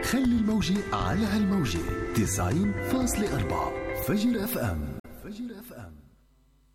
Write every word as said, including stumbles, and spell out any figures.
خلي الموجة على هالموجة تسعين فاصلة أربعة فجر اف ام. فجر اف ام.